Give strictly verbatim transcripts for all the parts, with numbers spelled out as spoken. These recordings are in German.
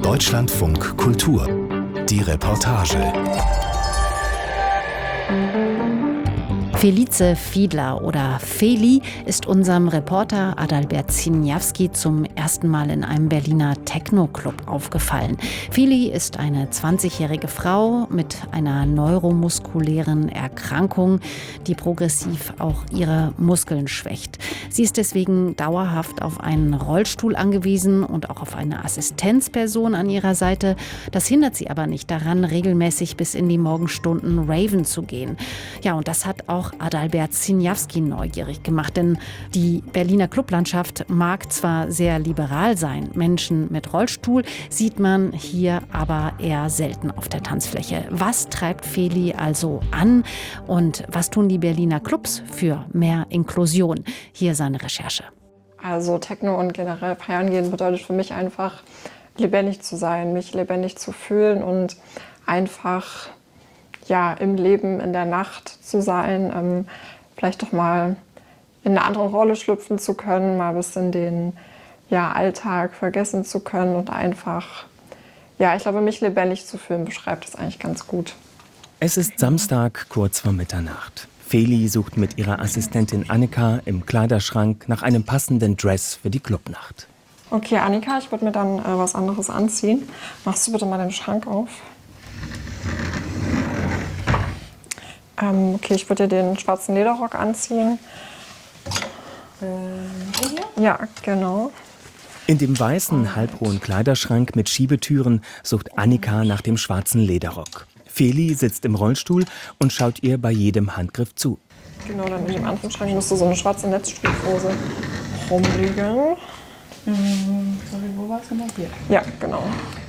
Deutschlandfunk Kultur. Die Reportage. Felice Fiedler oder Feli ist unserem Reporter Adalbert Siniawski zum ersten Mal in einem Berliner Techno-Club aufgefallen. Feli ist eine zwanzigjährige Frau mit einer neuromuskulären Erkrankung, die progressiv auch ihre Muskeln schwächt. Sie ist deswegen dauerhaft auf einen Rollstuhl angewiesen und auch auf eine Assistenzperson an ihrer Seite. Das hindert sie aber nicht daran, regelmäßig bis in die Morgenstunden raven zu gehen. Ja, und das hat auch Adalbert Siniawski neugierig gemacht, denn die Berliner Clublandschaft mag zwar sehr liberal sein, Menschen mit Rollstuhl sieht man hier aber eher selten auf der Tanzfläche. Was treibt Feli also an und was tun die Berliner Clubs für mehr Inklusion? Hier seine Recherche. Also Techno und generell feiern gehen bedeutet für mich einfach, lebendig zu sein, mich lebendig zu fühlen und einfach ja, im Leben, in der Nacht zu sein, ähm, vielleicht doch mal in eine andere Rolle schlüpfen zu können, mal ein bisschen den ja, Alltag vergessen zu können und einfach, ja, ich glaube, mich lebendig zu fühlen, beschreibt das eigentlich ganz gut. Es ist Samstag, kurz vor Mitternacht. Feli sucht mit ihrer Assistentin Annika im Kleiderschrank nach einem passenden Dress für die Clubnacht. Okay, Annika, ich würde mir dann äh, was anderes anziehen. Machst du bitte mal den Schrank auf? Ähm, okay, ich würde dir den schwarzen Lederrock anziehen. Äh, ja, genau. In dem weißen, halbhohen Kleiderschrank mit Schiebetüren sucht Annika nach dem schwarzen Lederrock. Feli sitzt im Rollstuhl und schaut ihr bei jedem Handgriff zu. Genau, dann in dem anderen Schrank musst du so eine schwarze Netzstrumpfhose rumlegen. Mhm. Wo warst du noch hier? Ja, genau.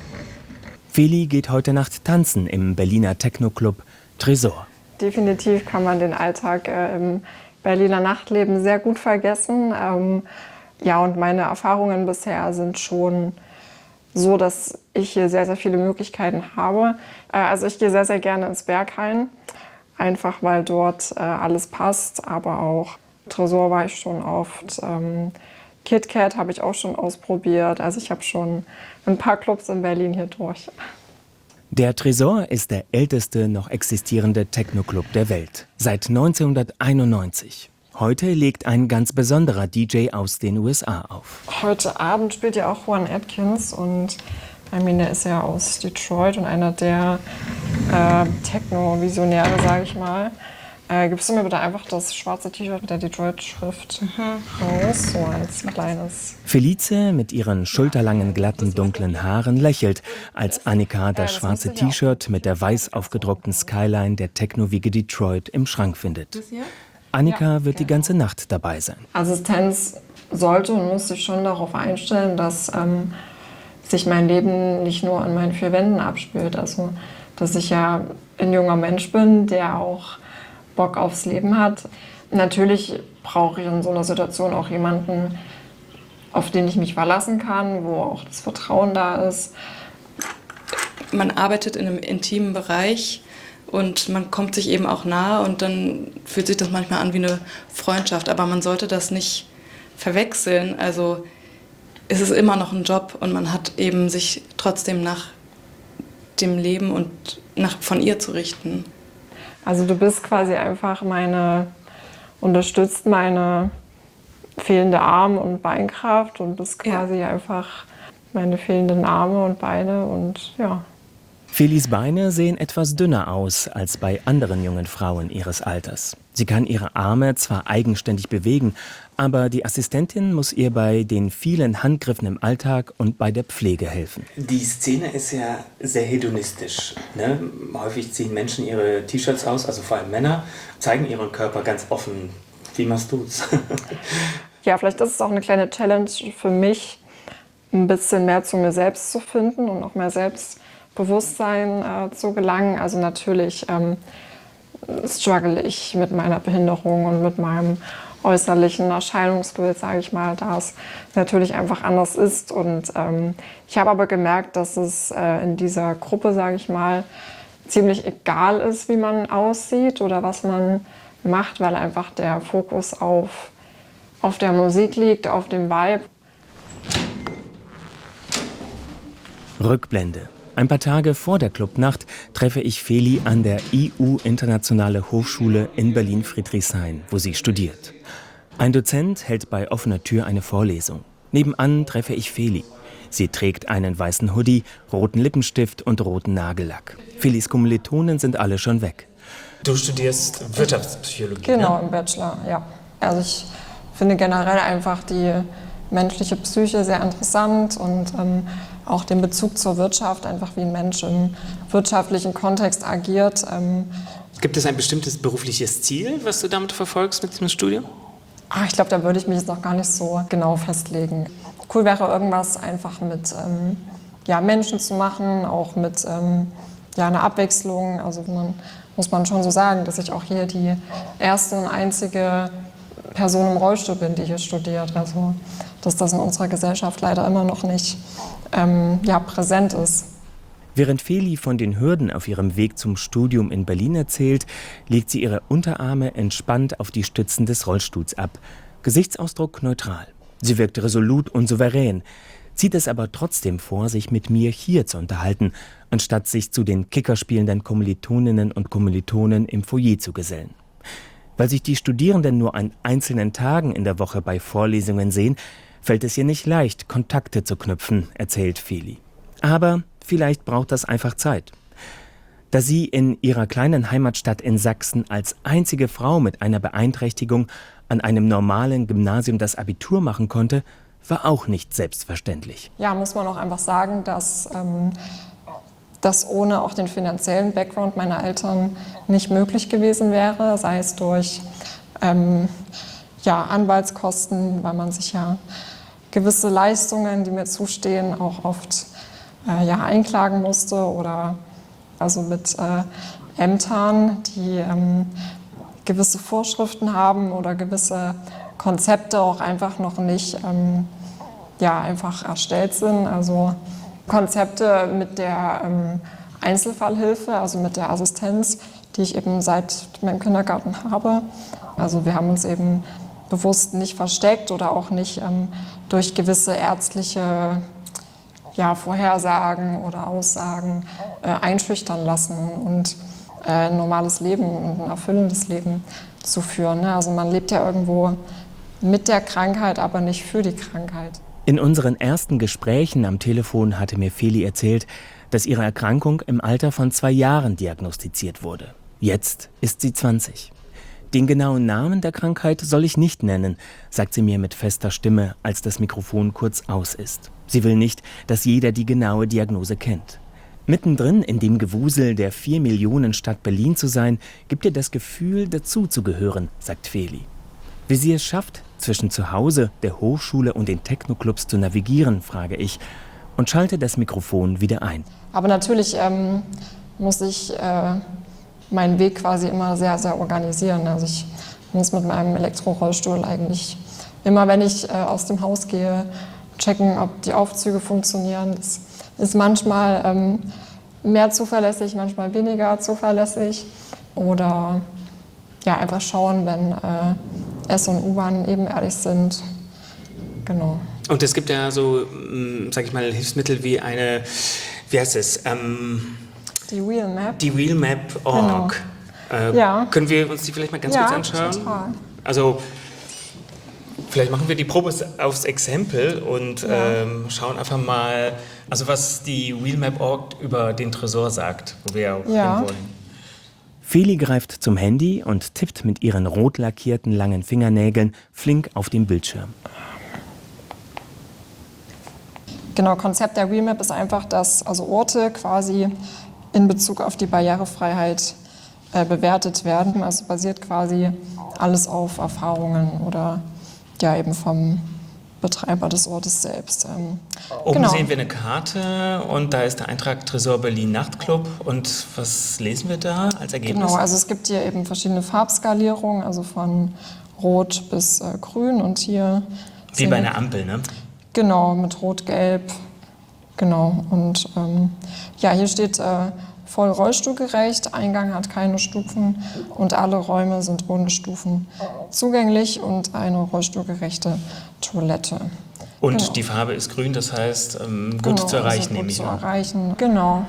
Feli geht heute Nacht tanzen im Berliner Techno-Club Tresor. Definitiv kann man den Alltag äh, im Berliner Nachtleben sehr gut vergessen. Ähm, ja, und meine Erfahrungen bisher sind schon so, dass ich hier sehr, sehr viele Möglichkeiten habe. Äh, also ich gehe sehr, sehr gerne ins Berghain, einfach weil dort äh, alles passt, aber auch Tresor war ich schon oft. Ähm, KitKat habe ich auch schon ausprobiert. Also ich habe schon ein paar Clubs in Berlin hier durch. Der Tresor ist der älteste noch existierende Techno-Club der Welt. Seit neunzehnhunderteinundneunzig. Heute legt ein ganz besonderer D J aus den U S A auf. Heute Abend spielt ja auch Juan Atkins und I mean, der ist ja aus Detroit und einer der äh, Techno-Visionäre, sage ich mal. Äh, gibst du mir bitte einfach das schwarze T-Shirt mit der Detroit-Schrift raus, so als kleines. Felice mit ihren schulterlangen, glatten, dunklen Haaren lächelt, als Annika das schwarze T-Shirt mit der weiß aufgedruckten Skyline der Techno-Wiege Detroit im Schrank findet. Annika wird die ganze Nacht dabei sein. Assistenz sollte und muss sich schon darauf einstellen, dass ähm, sich mein Leben nicht nur in meinen vier Wänden abspielt. Also, dass ich ja ein junger Mensch bin, der auch Bock aufs Leben hat. Natürlich brauche ich in so einer Situation auch jemanden, auf den ich mich verlassen kann, wo auch das Vertrauen da ist. Man arbeitet in einem intimen Bereich und man kommt sich eben auch nahe und dann fühlt sich das manchmal an wie eine Freundschaft. Aber man sollte das nicht verwechseln. Also es ist immer noch ein Job und man hat eben sich trotzdem nach dem Leben und nach, von ihr zu richten. Also du bist quasi einfach meine, unterstützt meine fehlende Arm- und Beinkraft und bist quasi ja. einfach meine fehlenden Arme und Beine und ja. Felis Beine sehen etwas dünner aus als bei anderen jungen Frauen ihres Alters. Sie kann ihre Arme zwar eigenständig bewegen, aber die Assistentin muss ihr bei den vielen Handgriffen im Alltag und bei der Pflege helfen. Die Szene ist ja sehr hedonistisch. Ne? Häufig ziehen Menschen ihre T-Shirts aus, also vor allem Männer, zeigen ihren Körper ganz offen. Wie machst du's? Ja, vielleicht ist es auch eine kleine Challenge für mich, ein bisschen mehr zu mir selbst zu finden und auch mehr Selbstbewusstsein äh, zu gelangen. Also natürlich ähm, struggle ich mit meiner Behinderung und mit meinem äußerlichen Erscheinungsbild, sage ich mal, da es natürlich einfach anders ist. Und ähm, ich habe aber gemerkt, dass es äh, in dieser Gruppe, sage ich mal, ziemlich egal ist, wie man aussieht oder was man macht, weil einfach der Fokus auf, auf der Musik liegt, auf dem Vibe. Rückblende. Ein paar Tage vor der Clubnacht treffe ich Feli an der I U-Internationale Hochschule in Berlin-Friedrichshain, wo sie studiert. Ein Dozent hält bei offener Tür eine Vorlesung. Nebenan treffe ich Feli. Sie trägt einen weißen Hoodie, roten Lippenstift und roten Nagellack. Felis Kommilitonen sind alle schon weg. Du studierst Wirtschaftspsychologie, Genau, ne? Im Bachelor, ja. Also ich finde generell einfach die menschliche Psyche sehr interessant und ähm, auch den Bezug zur Wirtschaft, einfach wie ein Mensch im wirtschaftlichen Kontext agiert. Ähm, Gibt es ein bestimmtes berufliches Ziel, was du damit verfolgst mit diesem Studium? ach, ich glaube, da würde ich mich jetzt noch gar nicht so genau festlegen. Cool wäre irgendwas einfach mit ähm, ja, Menschen zu machen, auch mit ähm, ja, einer Abwechslung. Also man, muss man schon so sagen, dass ich auch hier die erste und einzige Person im Rollstuhl bin, die hier studiert. Also dass das in unserer Gesellschaft leider immer noch nicht ähm, ja, präsent ist. Während Feli von den Hürden auf ihrem Weg zum Studium in Berlin erzählt, legt sie ihre Unterarme entspannt auf die Stützen des Rollstuhls ab. Gesichtsausdruck neutral. Sie wirkt resolut und souverän, zieht es aber trotzdem vor, sich mit mir hier zu unterhalten, anstatt sich zu den kickerspielenden Kommilitoninnen und Kommilitonen im Foyer zu gesellen. Weil sich die Studierenden nur an einzelnen Tagen in der Woche bei Vorlesungen sehen, fällt es ihr nicht leicht, Kontakte zu knüpfen, erzählt Feli. Aber vielleicht braucht das einfach Zeit. Da sie in ihrer kleinen Heimatstadt in Sachsen als einzige Frau mit einer Beeinträchtigung an einem normalen Gymnasium das Abitur machen konnte, war auch nicht selbstverständlich. Ja, muss man auch einfach sagen, dass ähm, das ohne auch den finanziellen Background meiner Eltern nicht möglich gewesen wäre, sei es durch ähm, ja, Anwaltskosten, weil man sich ja gewisse Leistungen, die mir zustehen, auch oft äh, ja, einklagen musste oder also mit äh, Ämtern, die ähm, gewisse Vorschriften haben oder gewisse Konzepte auch einfach noch nicht ähm, ja, einfach erstellt sind. Also Konzepte mit der ähm, Einzelfallhilfe, also mit der Assistenz, die ich eben seit meinem Kindergarten habe. Also wir haben uns eben bewusst nicht versteckt oder auch nicht ähm, durch gewisse ärztliche ja, Vorhersagen oder Aussagen äh, einschüchtern lassen und äh, ein normales Leben und ein erfüllendes Leben zu führen. Ne? Also man lebt ja irgendwo mit der Krankheit, aber nicht für die Krankheit. In unseren ersten Gesprächen am Telefon hatte mir Feli erzählt, dass ihre Erkrankung im Alter von zwei Jahren diagnostiziert wurde. Jetzt ist sie zwanzig. Den genauen Namen der Krankheit soll ich nicht nennen, sagt sie mir mit fester Stimme, als das Mikrofon kurz aus ist. Sie will nicht, dass jeder die genaue Diagnose kennt. Mittendrin in dem Gewusel der vier Millionen Stadt Berlin zu sein, gibt ihr das Gefühl, dazuzugehören, sagt Feli. Wie sie es schafft, zwischen zu Hause, der Hochschule und den Techno-Clubs zu navigieren, frage ich und schalte das Mikrofon wieder ein. Aber natürlich ähm, muss ich äh, meinen Weg quasi immer sehr, sehr organisieren. Also ich muss mit meinem Elektrorollstuhl eigentlich immer, wenn ich äh, aus dem Haus gehe, checken, ob die Aufzüge funktionieren. Das ist manchmal ähm, mehr zuverlässig, manchmal weniger zuverlässig. Oder ja, einfach schauen, wenn äh, S- und U-Bahn ebenerdig sind. Genau. Und es gibt ja so, sag ich mal, Hilfsmittel wie eine, wie heißt es? Ähm, die Wheelmap. Die Wheelmap Punkt org. Genau. Äh, ja. Können wir uns die vielleicht mal ganz ja, kurz anschauen? Total. Also vielleicht machen wir die Probe aufs Exempel und ja. ähm, schauen einfach mal, also was die Wheelmap Punkt org über den Tresor sagt, wo wir auch ja. hinwollen. Feli greift zum Handy und tippt mit ihren rot lackierten langen Fingernägeln flink auf dem Bildschirm. Genau, Konzept der Wheelmap ist einfach, dass also Orte quasi in Bezug auf die Barrierefreiheit äh, bewertet werden. Also basiert quasi alles auf Erfahrungen oder ja eben vom Betreiber des Ortes selbst. Ähm, Oben genau. sehen wir eine Karte und da ist der Eintrag Tresor Berlin Nachtclub. Und was lesen wir da als Ergebnis? Genau, also es gibt hier eben verschiedene Farbskalierungen, also von Rot bis äh, Grün und hier... Wie bei einer Ampel, ne? Genau, mit Rot, Gelb, genau. Und ähm, ja, hier steht äh, voll rollstuhlgerecht, Eingang hat keine Stufen und alle Räume sind ohne Stufen zugänglich und eine rollstuhlgerechte Toilette. Und genau. die Farbe ist grün, das heißt ähm, gut genau, zu erreichen, also gut nehme ich zu an. erreichen, genau.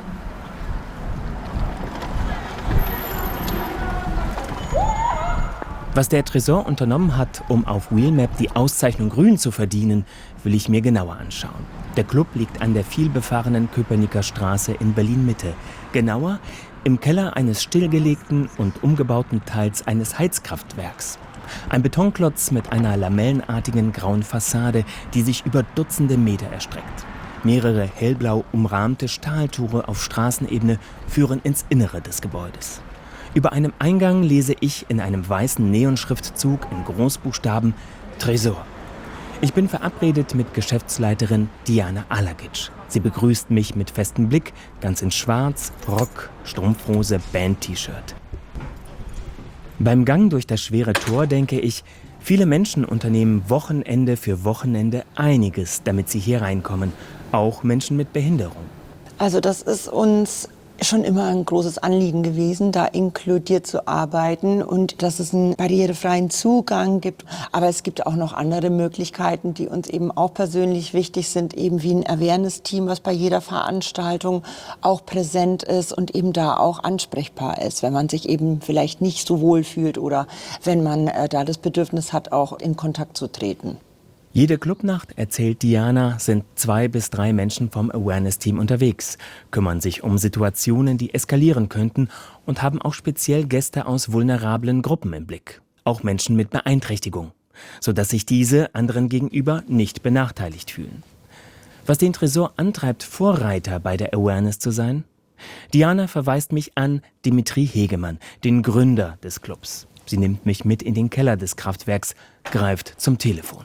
Was der Tresor unternommen hat, um auf Wheelmap die Auszeichnung Grün zu verdienen, will ich mir genauer anschauen. Der Club liegt an der vielbefahrenen Köpenicker Straße in Berlin-Mitte. Genauer im Keller eines stillgelegten und umgebauten Teils eines Heizkraftwerks. Ein Betonklotz mit einer lamellenartigen grauen Fassade, die sich über Dutzende Meter erstreckt. Mehrere hellblau umrahmte Stahltore auf Straßenebene führen ins Innere des Gebäudes. Über einem Eingang lese ich in einem weißen Neonschriftzug in Großbuchstaben Tresor. Ich bin verabredet mit Geschäftsleiterin Diana Alagic. Sie begrüßt mich mit festem Blick, ganz in Schwarz, Rock, Strumpfhose, Band-T-Shirt. Beim Gang durch das schwere Tor denke ich, viele Menschen unternehmen Wochenende für Wochenende einiges, damit sie hier reinkommen. Auch Menschen mit Behinderung. Also das ist uns schon immer ein großes Anliegen gewesen, da inkludiert zu arbeiten und dass es einen barrierefreien Zugang gibt. Aber es gibt auch noch andere Möglichkeiten, die uns eben auch persönlich wichtig sind, eben wie ein Awareness-Team, was bei jeder Veranstaltung auch präsent ist und eben da auch ansprechbar ist, wenn man sich eben vielleicht nicht so wohl fühlt oder wenn man äh, da das Bedürfnis hat, auch in Kontakt zu treten. Jede Clubnacht, erzählt Diana, sind zwei bis drei Menschen vom Awareness-Team unterwegs, kümmern sich um Situationen, die eskalieren könnten und haben auch speziell Gäste aus vulnerablen Gruppen im Blick. Auch Menschen mit Beeinträchtigung, sodass sich diese anderen gegenüber nicht benachteiligt fühlen. Was den Tresor antreibt, Vorreiter bei der Awareness zu sein? Diana verweist mich an Dimitri Hegemann, den Gründer des Clubs. Sie nimmt mich mit in den Keller des Kraftwerks, greift zum Telefon.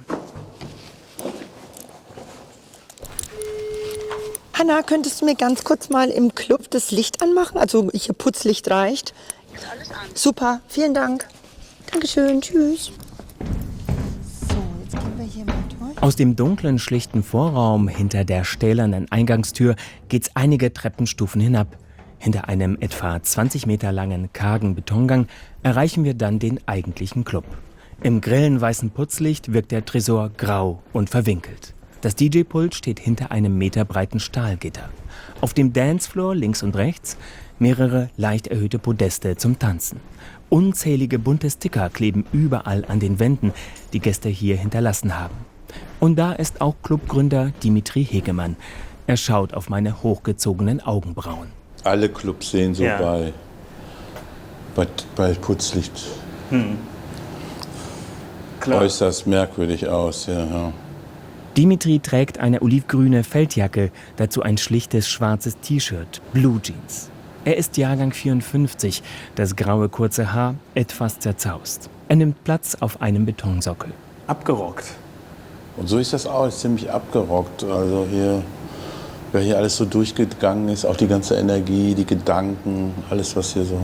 Hanna, könntest du mir ganz kurz mal im Club das Licht anmachen? Also hier Putzlicht reicht. Ist alles an. Super, vielen Dank. Dankeschön, tschüss. So, jetzt gehen wir hier mal durch. Aus dem dunklen, schlichten Vorraum hinter der stählernen Eingangstür geht's einige Treppenstufen hinab. Hinter einem etwa zwanzig Meter langen, kargen Betongang erreichen wir dann den eigentlichen Club. Im grellen weißen Putzlicht wirkt der Tresor grau und verwinkelt. Das D J-Pult steht hinter einem meterbreiten Stahlgitter. Auf dem Dancefloor links und rechts mehrere leicht erhöhte Podeste zum Tanzen. Unzählige bunte Sticker kleben überall an den Wänden, die Gäste hier hinterlassen haben. Und da ist auch Clubgründer Dimitri Hegemann. Er schaut auf meine hochgezogenen Augenbrauen. Alle Clubs sehen so Ja. bei, bei, bei Putzlicht Hm. Klar. äußerst merkwürdig aus. Ja, ja. Dimitri trägt eine olivgrüne Feldjacke, dazu ein schlichtes schwarzes T-Shirt, Blue Jeans. Er ist Jahrgang vierundfünfzig, das graue kurze Haar etwas zerzaust. Er nimmt Platz auf einem Betonsockel. Abgerockt. Und so ist das auch, ist ziemlich abgerockt. Also hier, wer hier alles so durchgegangen ist, auch die ganze Energie, die Gedanken, alles, was hier so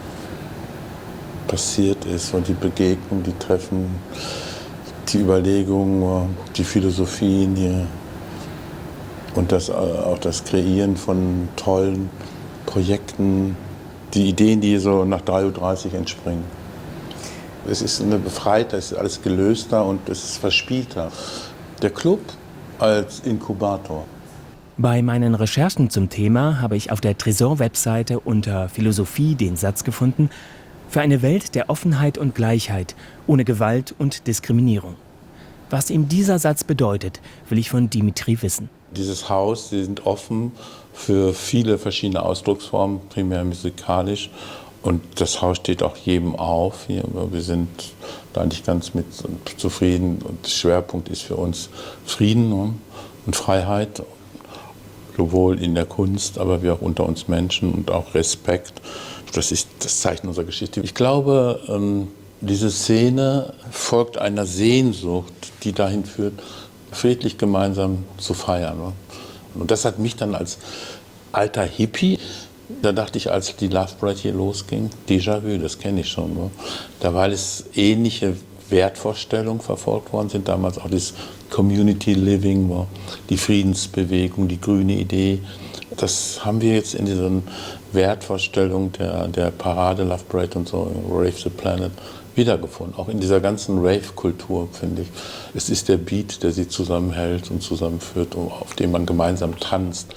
passiert ist und die Begegnungen, die Treffen, die Überlegungen, die Philosophien hier und das, auch das Kreieren von tollen Projekten, die Ideen, die so nach drei Uhr dreißig entspringen. Es ist eine Befreitheit, es ist alles gelöster und es ist verspielter. Der Club als Inkubator. Bei meinen Recherchen zum Thema habe ich auf der Tresor-Webseite unter Philosophie den Satz gefunden: Für eine Welt der Offenheit und Gleichheit, ohne Gewalt und Diskriminierung. Was ihm dieser Satz bedeutet, will ich von Dimitri wissen. Dieses Haus, sie sind offen für viele verschiedene Ausdrucksformen, primär musikalisch. Und das Haus steht auch jedem auf. Wir sind da eigentlich ganz mit zufrieden. Und der Schwerpunkt ist für uns Frieden und Freiheit, sowohl in der Kunst, aber wie auch unter uns Menschen und auch Respekt. Das ist das Zeichen unserer Geschichte. Ich glaube, diese Szene folgt einer Sehnsucht, die dahin führt, friedlich gemeinsam zu feiern. Und das hat mich dann als alter Hippie, da dachte ich, als die Love Parade hier losging, Déjà-vu, das kenne ich schon. Da weil es ähnliche Wertvorstellungen verfolgt worden sind, damals auch das Community Living, die Friedensbewegung, die grüne Idee. Das haben wir jetzt in diesen Wertvorstellungen der, der Parade, Love Parade und so, Rave the Planet, wiedergefunden, auch in dieser ganzen Rave-Kultur, finde ich. Es ist der Beat, der sie zusammenhält und zusammenführt, auf dem man gemeinsam tanzt.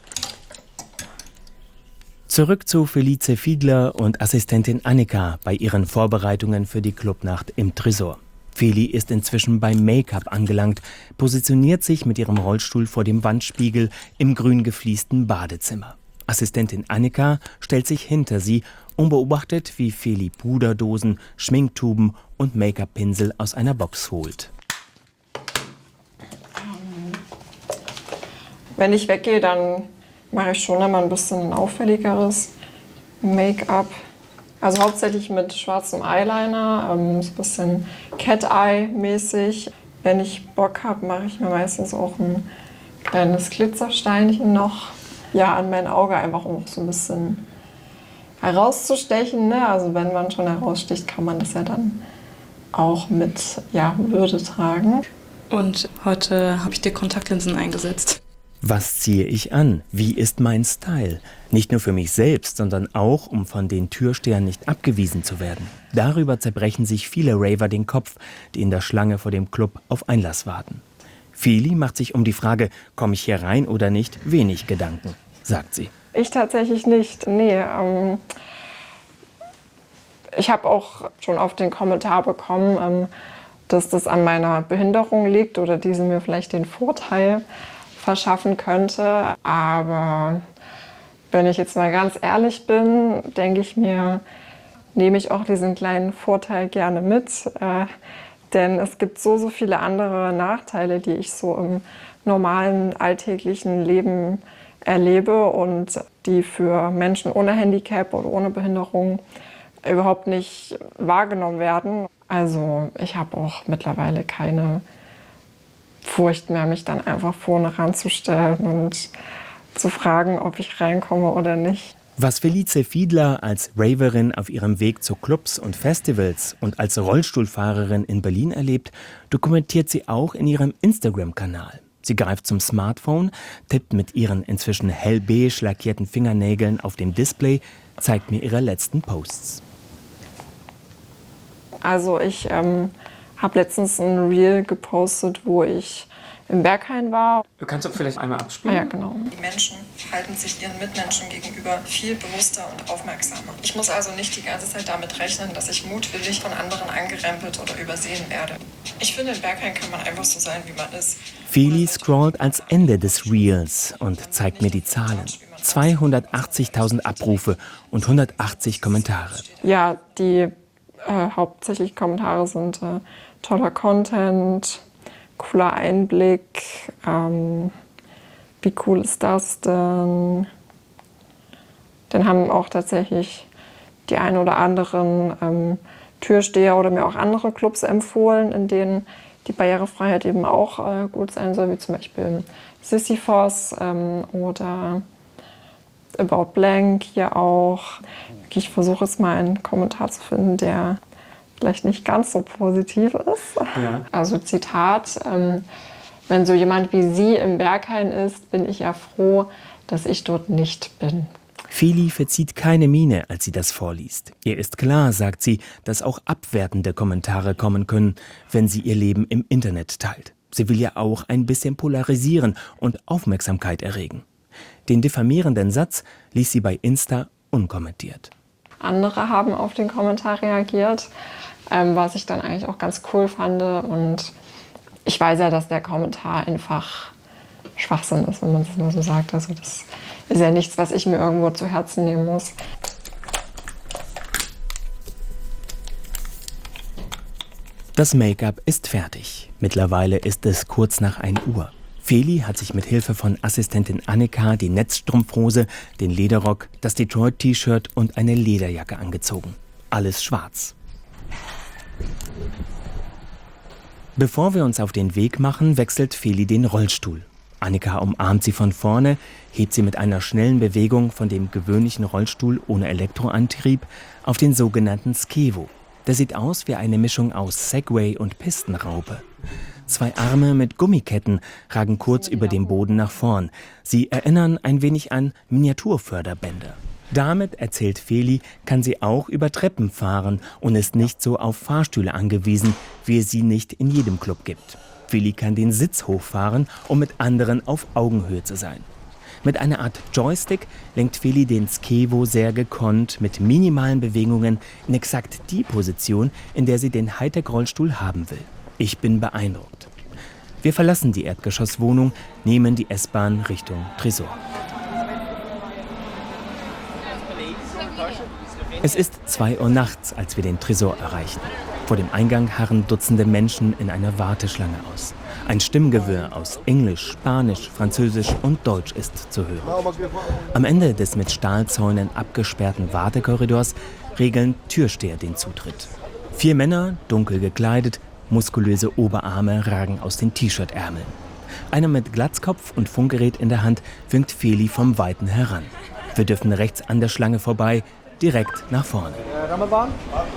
Zurück zu Felice Fiedler und Assistentin Annika bei ihren Vorbereitungen für die Clubnacht im Tresor. Feli ist inzwischen beim Make-up angelangt, positioniert sich mit ihrem Rollstuhl vor dem Wandspiegel im grün gefliesten Badezimmer. Assistentin Annika stellt sich hinter sie und beobachtet, wie Feli Puderdosen, Schminktuben und Make-up-Pinsel aus einer Box holt. Wenn ich weggehe, dann mache ich schon immer ein bisschen auffälligeres Make-up. Also hauptsächlich mit schwarzem Eyeliner, ähm, so ein bisschen Cat-Eye-mäßig. Wenn ich Bock habe, mache ich mir meistens auch ein kleines Glitzersteinchen noch ja, an mein Auge, einfach um so ein bisschen herauszustechen. Ne? Also wenn man schon heraussticht, kann man das ja dann auch mit ja, Würde tragen. Und heute habe ich dir Kontaktlinsen eingesetzt. Was ziehe ich an? Wie ist mein Style? Nicht nur für mich selbst, sondern auch, um von den Türstehern nicht abgewiesen zu werden. Darüber zerbrechen sich viele Raver den Kopf, die in der Schlange vor dem Club auf Einlass warten. Feli macht sich um die Frage, komme ich hier rein oder nicht, wenig Gedanken, sagt sie. Ich tatsächlich nicht, nee. Ähm, ich habe auch schon oft den Kommentar bekommen, ähm, dass das an meiner Behinderung liegt oder diese mir vielleicht den Vorteil verschaffen könnte. Aber wenn ich jetzt mal ganz ehrlich bin, denke ich mir, nehme ich auch diesen kleinen Vorteil gerne mit. Äh, denn es gibt so, so viele andere Nachteile, die ich so im normalen alltäglichen Leben erlebe und die für Menschen ohne Handicap oder ohne Behinderung überhaupt nicht wahrgenommen werden. Also ich habe auch mittlerweile keine Furcht mehr, mich dann einfach vorne ranzustellen und zu fragen, ob ich reinkomme oder nicht. Was Felice Fiedler als Raverin auf ihrem Weg zu Clubs und Festivals und als Rollstuhlfahrerin in Berlin erlebt, dokumentiert sie auch in ihrem Instagram-Kanal. Sie greift zum Smartphone, tippt mit ihren inzwischen hellbeige lackierten Fingernägeln auf dem Display, zeigt mir ihre letzten Posts. Also ich ähm, habe letztens ein Reel gepostet, wo ich im Berghain war. Kannst du vielleicht einmal abspielen? Ah, ja, genau. Die Menschen halten sich ihren Mitmenschen gegenüber viel bewusster und aufmerksamer. Ich muss also nicht die ganze Zeit damit rechnen, dass ich mutwillig von anderen angerempelt oder übersehen werde. Ich finde, in Berghain kann man einfach so sein, wie man ist. Feli scrollt ans Ende des Reels und zeigt mir die Zahlen. zweihundertachtzigtausend Abrufe und hundertachtzig Kommentare. Ja, die äh, hauptsächlich Kommentare sind äh, toller Content, cooler Einblick, ähm, wie cool ist das denn? Dann haben auch tatsächlich die ein oder anderen ähm, Türsteher oder mir auch andere Clubs empfohlen, in denen die Barrierefreiheit eben auch äh, gut sein soll, wie zum Beispiel Sisyphos ähm, oder About Blank hier auch. Ich versuche jetzt mal einen Kommentar zu finden, der vielleicht nicht ganz so positiv ist. Ja. Also Zitat, ähm, wenn so jemand wie Sie im Berghain ist, bin ich ja froh, dass ich dort nicht bin. Feli verzieht keine Miene, als sie das vorliest. Ihr ist klar, sagt sie, dass auch abwertende Kommentare kommen können, wenn sie ihr Leben im Internet teilt. Sie will ja auch ein bisschen polarisieren und Aufmerksamkeit erregen. Den diffamierenden Satz ließ sie bei Insta unkommentiert. Andere haben auf den Kommentar reagiert, ähm, was ich dann eigentlich auch ganz cool fand. Und ich weiß ja, dass der Kommentar einfach Schwachsinn ist, wenn man es mal so sagt. Also das ist ja nichts, was ich mir irgendwo zu Herzen nehmen muss. Das Make-up ist fertig. Mittlerweile ist es kurz nach ein Uhr. Feli hat sich mit Hilfe von Assistentin Annika die Netzstrumpfhose, den Lederrock, das Detroit-T-Shirt und eine Lederjacke angezogen. Alles schwarz. Bevor wir uns auf den Weg machen, wechselt Feli den Rollstuhl. Annika umarmt sie von vorne, hebt sie mit einer schnellen Bewegung von dem gewöhnlichen Rollstuhl ohne Elektroantrieb auf den sogenannten Skevo. Der sieht aus wie eine Mischung aus Segway und Pistenraupe. Zwei Arme mit Gummiketten ragen kurz über dem Boden nach vorn. Sie erinnern ein wenig an Miniaturförderbänder. Damit, erzählt Feli, kann sie auch über Treppen fahren und ist nicht so auf Fahrstühle angewiesen, wie es sie nicht in jedem Club gibt. Feli kann den Sitz hochfahren, um mit anderen auf Augenhöhe zu sein. Mit einer Art Joystick lenkt Feli den Skevo sehr gekonnt mit minimalen Bewegungen in exakt die Position, in der sie den Hightech-Rollstuhl haben will. Ich bin beeindruckt. Wir verlassen die Erdgeschosswohnung, nehmen die S-Bahn Richtung Tresor. Es ist zwei Uhr nachts, als wir den Tresor erreichen. Vor dem Eingang harren Dutzende Menschen in einer Warteschlange aus. Ein Stimmgewirr aus Englisch, Spanisch, Französisch und Deutsch ist zu hören. Am Ende des mit Stahlzäunen abgesperrten Wartekorridors regeln Türsteher den Zutritt. Vier Männer, dunkel gekleidet, muskulöse Oberarme ragen aus den T-Shirt-Ärmeln. Einer mit Glatzkopf und Funkgerät in der Hand winkt Feli vom Weiten heran. Wir dürfen rechts an der Schlange vorbei, direkt nach vorne. Ramadan?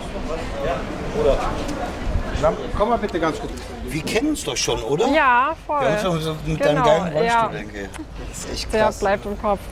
Oder? Komm mal bitte ganz kurz. Wir kennen uns doch schon, oder? Ja, voll. Wir haben uns so mit Genau, deinem geilen Rollstuhl, ja. denke ich. Das ist echt Der krass. bleibt im Kopf.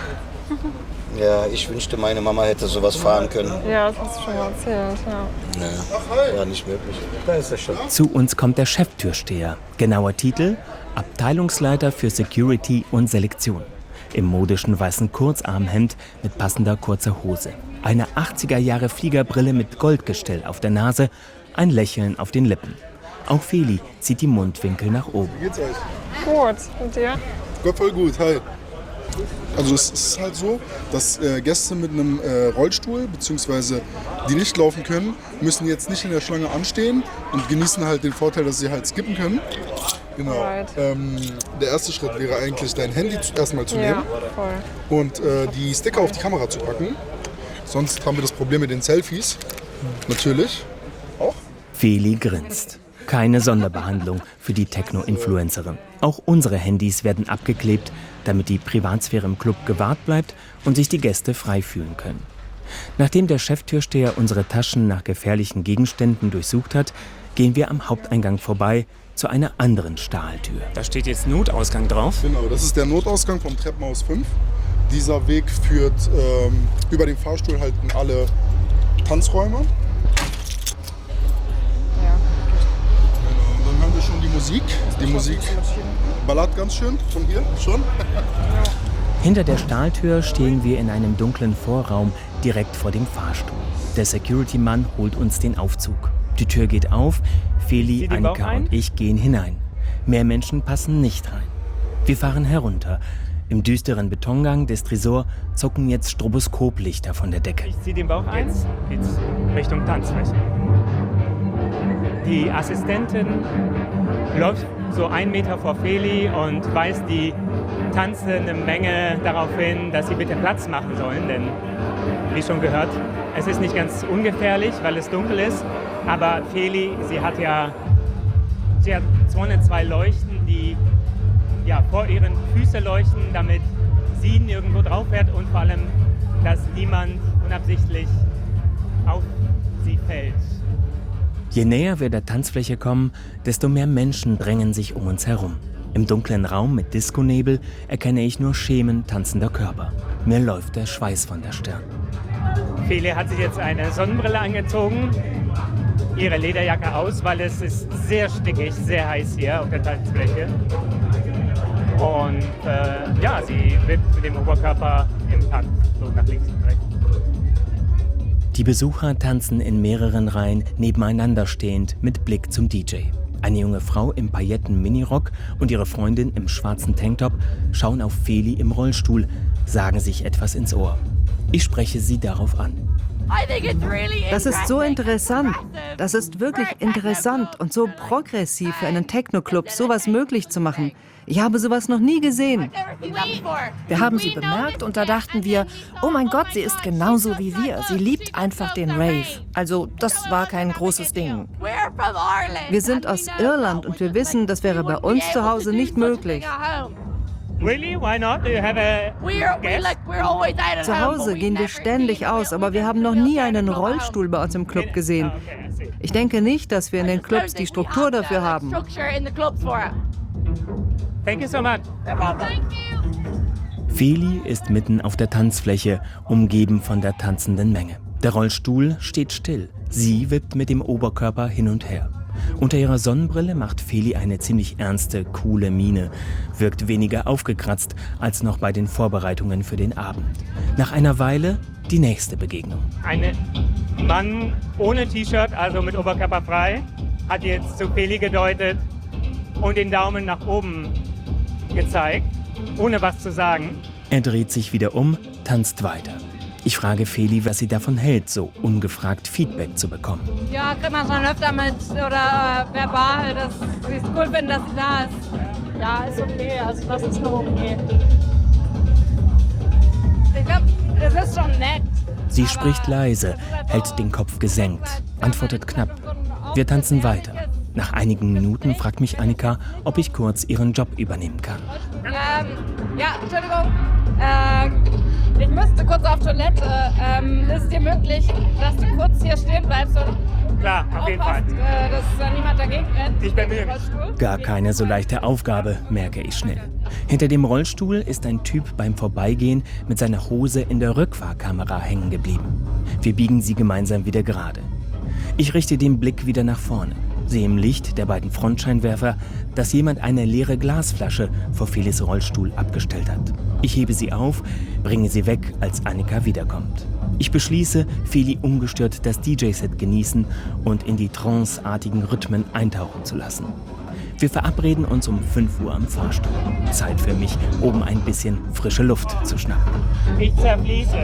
Ja, ich wünschte, meine Mama hätte sowas fahren können. Ja, das hast du schon mal erzählt, ja. Nee, war nicht möglich. Da ist er schon. Zu uns kommt der Cheftürsteher. Genauer Titel: Abteilungsleiter für Security und Selektion. Im modischen weißen Kurzarmhemd mit passender kurzer Hose. Eine achtziger Jahre Fliegerbrille mit Goldgestell auf der Nase, ein Lächeln auf den Lippen. Auch Feli zieht die Mundwinkel nach oben. Wie geht's euch? Gut, und dir? Gott, voll gut, hi. Also es ist halt so, dass äh, Gäste mit einem äh, Rollstuhl bzw. die nicht laufen können, müssen jetzt nicht in der Schlange anstehen und genießen halt den Vorteil, dass sie halt skippen können. Genau. Right. Ähm, der erste Schritt wäre eigentlich, dein Handy erstmal zu Ja, nehmen voll. und äh, die Sticker auf die Kamera zu packen. Sonst haben wir das Problem mit den Selfies. Natürlich. Auch. Feli grinst. Keine Sonderbehandlung für die Techno-Influencerin. Auch unsere Handys werden abgeklebt, damit die Privatsphäre im Club gewahrt bleibt und sich die Gäste frei fühlen können. Nachdem der Cheftürsteher unsere Taschen nach gefährlichen Gegenständen durchsucht hat, gehen wir am Haupteingang vorbei zu einer anderen Stahltür. Da steht jetzt Notausgang drauf. Genau, das ist der Notausgang vom Treppenhaus fünf. Dieser Weg führt ähm, über den Fahrstuhl halt in alle Tanzräume. Ja. Genau, und dann hören wir schon die Musik. Die Musik ballert ganz schön von hier schon. Hinter der Stahltür stehen wir in einem dunklen Vorraum direkt vor dem Fahrstuhl. Der Security-Mann holt uns den Aufzug. Die Tür geht auf, Feli, Annika und ich gehen hinein. Mehr Menschen passen nicht rein. Wir fahren herunter. Im düsteren Betongang des Tresor zucken jetzt Stroboskoplichter von der Decke. Ich ziehe den Bauch ein, jetzt Richtung Tanzfläche. Die Assistentin läuft so einen Meter vor Feli und weist die tanzende Menge darauf hin, dass sie bitte Platz machen sollen. Denn, wie schon gehört, es ist nicht ganz ungefährlich, weil es dunkel ist. Aber Feli, sie hat ja sie hat zweihundertzwei Leuchten, die ja, vor ihren Füßen leuchten, damit sie nirgendwo drauf fährt und vor allem, dass niemand unabsichtlich auf sie fällt. Je näher wir der Tanzfläche kommen, desto mehr Menschen drängen sich um uns herum. Im dunklen Raum mit Diskonebel erkenne ich nur Schemen tanzender Körper. Mir läuft der Schweiß von der Stirn. Feli hat sich jetzt eine Sonnenbrille angezogen, ihre Lederjacke aus, weil es ist sehr stickig, sehr heiß hier auf der Tanzfläche. Und äh, ja, sie wippt mit dem Oberkörper im Takt, so nach links und rechts. Die Besucher tanzen in mehreren Reihen nebeneinander stehend mit Blick zum D J. Eine junge Frau im Pailletten-Minirock und ihre Freundin im schwarzen Tanktop schauen auf Feli im Rollstuhl, sagen sich etwas ins Ohr. Ich spreche sie darauf an. Das ist so interessant. Das ist wirklich interessant und so progressiv für einen Techno-Club, sowas möglich zu machen. Ich habe sowas noch nie gesehen. Wir haben sie bemerkt und da dachten wir, oh mein Gott, sie ist genauso wie wir. Sie liebt einfach den Rave. Also das war kein großes Ding. Wir sind aus Irland und wir wissen, das wäre bei uns zu Hause nicht möglich. Really? Why not? Do you have a guest? Zu Hause gehen wir ständig aus, aber wir haben noch nie einen Rollstuhl bei uns im Club gesehen. Ich denke nicht, dass wir in den Clubs die Struktur dafür haben. Thank you so much. Feli ist mitten auf der Tanzfläche, umgeben von der tanzenden Menge. Der Rollstuhl steht still. Sie wippt mit dem Oberkörper hin und her. Unter ihrer Sonnenbrille macht Feli eine ziemlich ernste, coole Miene, wirkt weniger aufgekratzt als noch bei den Vorbereitungen für den Abend. Nach einer Weile die nächste Begegnung. Ein Mann ohne T-Shirt, also mit Oberkörper frei, hat jetzt zu Feli gedeutet und den Daumen nach oben gezeigt, ohne was zu sagen. Er dreht sich wieder um, tanzt weiter. Ich frage Feli, was sie davon hält, so ungefragt Feedback zu bekommen. Ja, kriegt man schon öfter mit oder äh, verbal, dass sie es cool finden, dass sie da ist. Ja, ist okay, also das ist nur okay. Ich glaube, es ist schon nett. Sie spricht leise, hält den Kopf gesenkt, antwortet knapp. Wir tanzen weiter. Nach einigen Minuten fragt mich Annika, ob ich kurz ihren Job übernehmen kann. Ähm, ja, Entschuldigung. Äh, ich müsste kurz auf Toilette. Ähm, ist es dir möglich, dass du kurz hier stehen bleibst und Klar, auf jeden Fall. Äh, dass da niemand dagegen rennt? Ich bemühe mich. Gar keine so leichte Aufgabe, merke ich schnell. Hinter dem Rollstuhl ist ein Typ beim Vorbeigehen mit seiner Hose in der Rückfahrkamera hängen geblieben. Wir biegen sie gemeinsam wieder gerade. Ich richte den Blick wieder nach vorne, sehe im Licht der beiden Frontscheinwerfer, dass jemand eine leere Glasflasche vor Felis Rollstuhl abgestellt hat. Ich hebe sie auf, bringe sie weg, als Annika wiederkommt. Ich beschließe, Feli ungestört das D J-Set genießen und in die tranceartigen Rhythmen eintauchen zu lassen. Wir verabreden uns um fünf Uhr am Fahrstuhl. Zeit für mich, oben ein bisschen frische Luft zu schnappen. Ich zerfließe.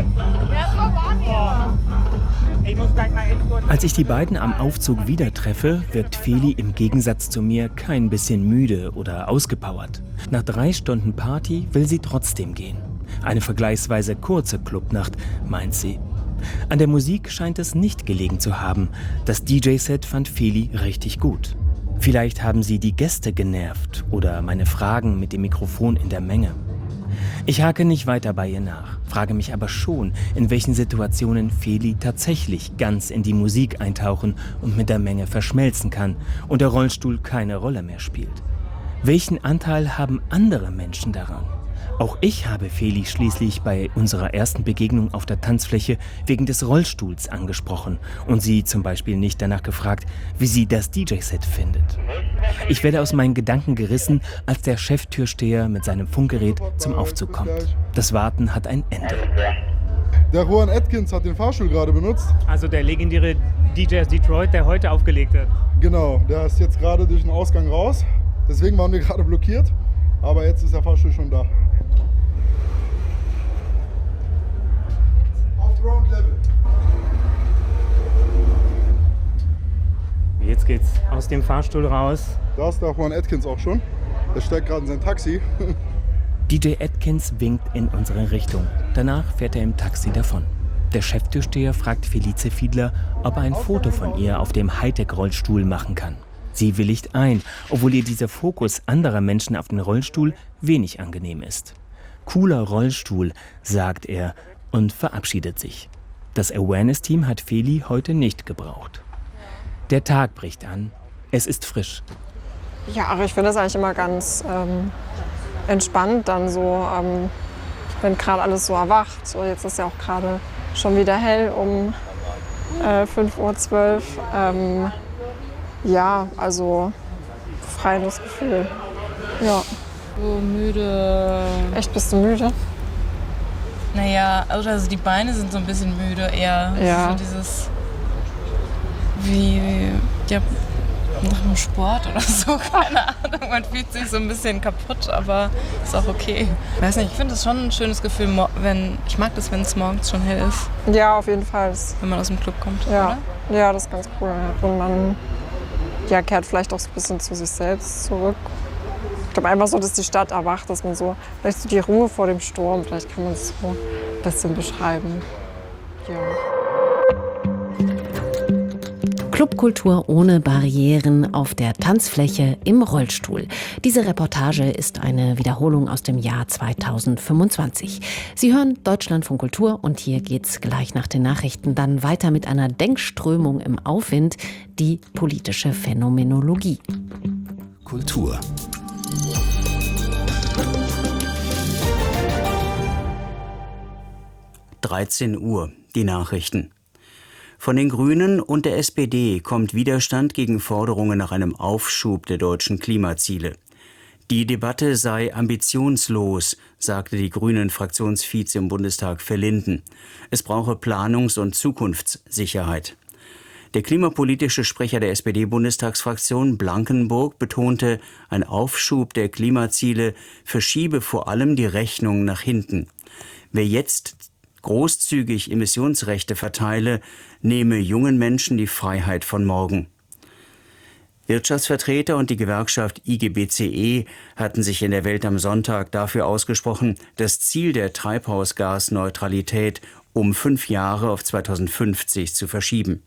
Ich muss gleich mal hin. Als ich die beiden am Aufzug wieder treffe, wirkt Feli im Gegensatz zu mir kein bisschen müde oder ausgepowert. Nach drei Stunden Party will sie trotzdem gehen. Eine vergleichsweise kurze Clubnacht, meint sie. An der Musik scheint es nicht gelegen zu haben. Das D J-Set fand Feli richtig gut. Vielleicht haben sie die Gäste genervt oder meine Fragen mit dem Mikrofon in der Menge. Ich hake nicht weiter bei ihr nach, frage mich aber schon, in welchen Situationen Feli tatsächlich ganz in die Musik eintauchen und mit der Menge verschmelzen kann und der Rollstuhl keine Rolle mehr spielt. Welchen Anteil haben andere Menschen daran? Auch ich habe Feli schließlich bei unserer ersten Begegnung auf der Tanzfläche wegen des Rollstuhls angesprochen und sie zum Beispiel nicht danach gefragt, wie sie das D J-Set findet. Ich werde aus meinen Gedanken gerissen, als der Cheftürsteher mit seinem Funkgerät zum Aufzug kommt. Das Warten hat ein Ende. Der Rowan Atkins hat den Fahrstuhl gerade benutzt. Also der legendäre D J aus Detroit, der heute aufgelegt hat. Genau, der ist jetzt gerade durch den Ausgang raus. Deswegen waren wir gerade blockiert. Aber jetzt ist der Fahrstuhl schon da. Auf Ground Level. Jetzt geht's aus dem Fahrstuhl raus. Da ist der Rowan Atkins auch schon. Der steigt gerade in sein Taxi. D J Atkins winkt in unsere Richtung. Danach fährt er im Taxi davon. Der Cheftürsteher fragt Felice Fiedler, ob er ein Foto von ihr auf dem Hightech-Rollstuhl machen kann. Sie willigt ein, obwohl ihr dieser Fokus anderer Menschen auf den Rollstuhl wenig angenehm ist. Cooler Rollstuhl, sagt er und verabschiedet sich. Das Awareness-Team hat Feli heute nicht gebraucht. Der Tag bricht an. Es ist frisch. Ja, aber ich finde das eigentlich immer ganz ähm, entspannt dann so, ähm, wenn gerade alles so erwacht. So, jetzt ist ja auch gerade schon wieder hell um äh, fünf Uhr zwölf. Ähm, ja, also freies Gefühl. Ja. So müde. Echt, bist du müde? Naja, also die Beine sind so ein bisschen müde eher. Ja. So dieses, wie, ja, nach dem Sport oder so, keine Ahnung. Man fühlt sich so ein bisschen kaputt, aber ist auch okay. Ich weiß nicht, ich finde es schon ein schönes Gefühl, wenn, ich mag das, wenn es morgens schon hell ist. Ja, auf jeden Fall. Wenn man aus dem Club kommt, ja. oder? Ja, das ist ganz cool. Und man ja, kehrt vielleicht auch so ein bisschen zu sich selbst zurück. Ich glaube einfach so, dass die Stadt erwacht, dass man so, vielleicht so die Ruhe vor dem Sturm, vielleicht kann man es so ein bisschen beschreiben. Ja. Clubkultur ohne Barrieren auf der Tanzfläche im Rollstuhl. Diese Reportage ist eine Wiederholung aus dem Jahr zweitausendfünfundzwanzig. Sie hören Deutschlandfunk Kultur und hier geht's gleich nach den Nachrichten dann weiter mit einer Denkströmung im Aufwind, die politische Phänomenologie. Kultur. dreizehn Uhr, die Nachrichten. Von den Grünen und der S P D kommt Widerstand gegen Forderungen nach einem Aufschub der deutschen Klimaziele. Die Debatte sei ambitionslos, sagte die Grünen-Fraktionsvize im Bundestag Verlinden. Es brauche Planungs- und Zukunftssicherheit. Der klimapolitische Sprecher der S P D-Bundestagsfraktion Blankenburg betonte, ein Aufschub der Klimaziele verschiebe vor allem die Rechnung nach hinten. Wer jetzt großzügig Emissionsrechte verteile, nehme jungen Menschen die Freiheit von morgen. Wirtschaftsvertreter und die Gewerkschaft I G B C E hatten sich in der Welt am Sonntag dafür ausgesprochen, das Ziel der Treibhausgasneutralität um fünf Jahre auf zweitausendfünfzig zu verschieben.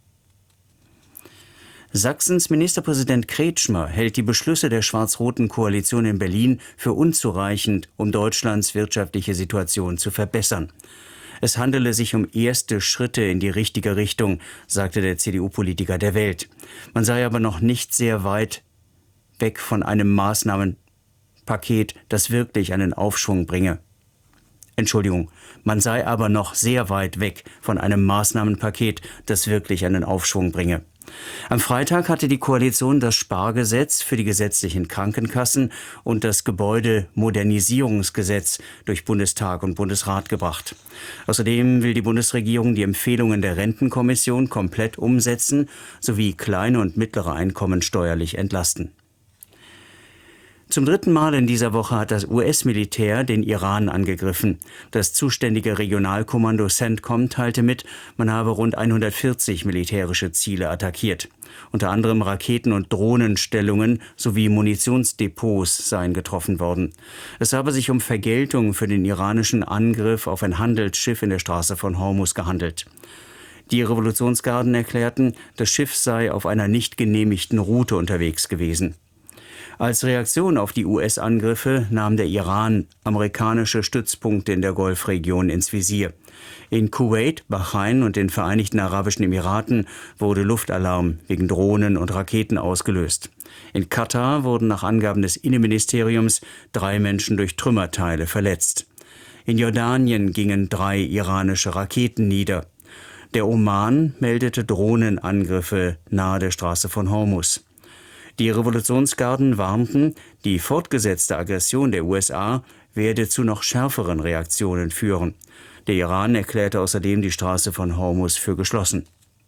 Sachsens Ministerpräsident Kretschmer hält die Beschlüsse der schwarz-roten Koalition in Berlin für unzureichend, um Deutschlands wirtschaftliche Situation zu verbessern. Es handele sich um erste Schritte in die richtige Richtung, sagte der C D U-Politiker der Welt. Man sei aber noch nicht sehr weit weg von einem Maßnahmenpaket, das wirklich einen Aufschwung bringe. Entschuldigung, man sei aber noch sehr weit weg von einem Maßnahmenpaket, das wirklich einen Aufschwung bringe. Am Freitag hatte die Koalition das Spargesetz für die gesetzlichen Krankenkassen und das Gebäudemodernisierungsgesetz durch Bundestag und Bundesrat gebracht. Außerdem will die Bundesregierung die Empfehlungen der Rentenkommission komplett umsetzen sowie kleine und mittlere Einkommen steuerlich entlasten. Zum dritten Mal in dieser Woche hat das U S-Militär den Iran angegriffen. Das zuständige Regionalkommando CENTCOM teilte mit, man habe rund hundertvierzig militärische Ziele attackiert. Unter anderem Raketen- und Drohnenstellungen sowie Munitionsdepots seien getroffen worden. Es habe sich um Vergeltung für den iranischen Angriff auf ein Handelsschiff in der Straße von Hormuz gehandelt. Die Revolutionsgarden erklärten, das Schiff sei auf einer nicht genehmigten Route unterwegs gewesen. Als Reaktion auf die U S-Angriffe nahm der Iran amerikanische Stützpunkte in der Golfregion ins Visier. In Kuwait, Bahrain und den Vereinigten Arabischen Emiraten wurde Luftalarm wegen Drohnen und Raketen ausgelöst. In Katar wurden nach Angaben des Innenministeriums drei Menschen durch Trümmerteile verletzt. In Jordanien gingen drei iranische Raketen nieder. Der Oman meldete Drohnenangriffe nahe der Straße von Hormuz. Die Revolutionsgarden warnten, die fortgesetzte Aggression der U S A werde zu noch schärferen Reaktionen führen. Der Iran erklärte außerdem die Straße von Hormuz für geschlossen.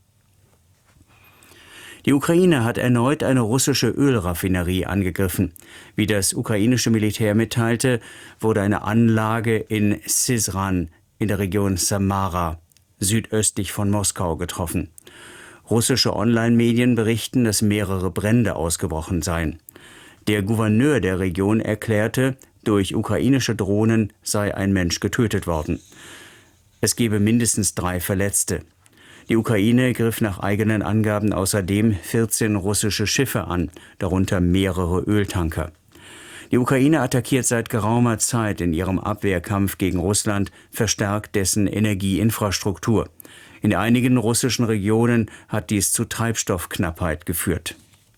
Die Ukraine hat erneut eine russische Ölraffinerie angegriffen. Wie das ukrainische Militär mitteilte, wurde eine Anlage in Syzran in der Region Samara, südöstlich von Moskau, getroffen. Russische Online-Medien berichten, dass mehrere Brände ausgebrochen seien. Der Gouverneur der Region erklärte, durch ukrainische Drohnen sei ein Mensch getötet worden. Es gebe mindestens drei Verletzte. Die Ukraine griff nach eigenen Angaben außerdem vierzehn russische Schiffe an, darunter mehrere Öltanker. Die Ukraine attackiert seit geraumer Zeit in ihrem Abwehrkampf gegen Russland verstärkt dessen Energieinfrastruktur. In einigen russischen Regionen hat dies zu Treibstoffknappheit geführt.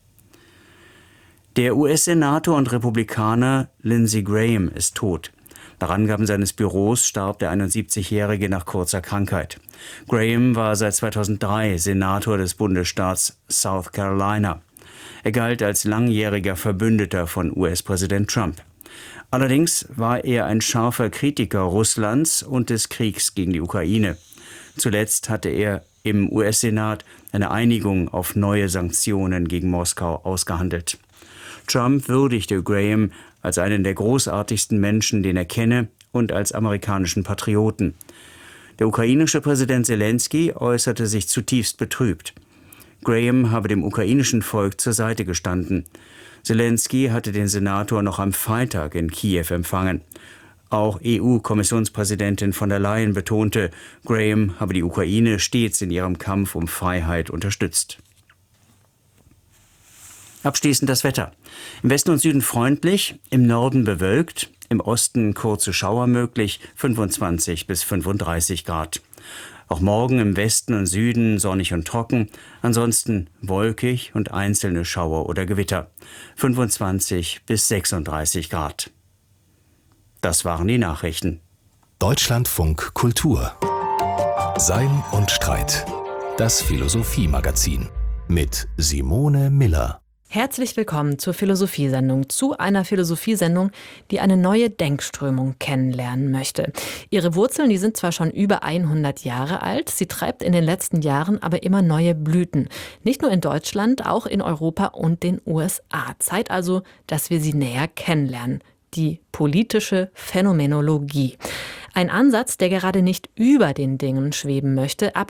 Der U S-Senator und Republikaner Lindsey Graham ist tot. Nach Angaben seines Büros starb der einundsiebzigjährige nach kurzer Krankheit. Graham war seit zweitausenddrei Senator des Bundesstaats South Carolina. Er galt als langjähriger Verbündeter von U S-Präsident Trump. Allerdings war er ein scharfer Kritiker Russlands und des Kriegs gegen die Ukraine. Zuletzt hatte er im U S-Senat eine Einigung auf neue Sanktionen gegen Moskau ausgehandelt. Trump würdigte Graham als einen der großartigsten Menschen, den er kenne, und als amerikanischen Patrioten. Der ukrainische Präsident Zelensky äußerte sich zutiefst betrübt. Graham habe dem ukrainischen Volk zur Seite gestanden. Zelensky hatte den Senator noch am Freitag in Kiew empfangen. Auch E U-Kommissionspräsidentin von der Leyen betonte, Graham habe die Ukraine stets in ihrem Kampf um Freiheit unterstützt. Abschließend das Wetter. Im Westen und Süden freundlich, im Norden bewölkt, im Osten kurze Schauer möglich, fünfundzwanzig bis fünfunddreißig Grad. Auch morgen im Westen und Süden sonnig und trocken, ansonsten wolkig und einzelne Schauer oder Gewitter, fünfundzwanzig bis sechsunddreißig Grad. Das waren die Nachrichten. Deutschlandfunk Kultur. Sein und Streit. Das Philosophie-Magazin. Mit Simone Miller. Herzlich willkommen zur Philosophiesendung, zu einer Philosophiesendung, die eine neue Denkströmung kennenlernen möchte. Ihre Wurzeln, die sind zwar schon über hundert Jahre alt, sie treibt in den letzten Jahren aber immer neue Blüten. Nicht nur in Deutschland, auch in Europa und den U S A. Zeit also, dass wir sie näher kennenlernen. Die politische Phänomenologie. Ein Ansatz, der gerade nicht über den Dingen schweben möchte,